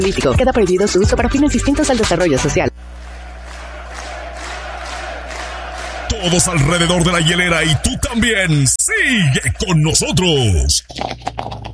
político. Queda prohibido su uso para fines distintos al desarrollo social. Todos alrededor de la hielera y tú también. Sigue con nosotros.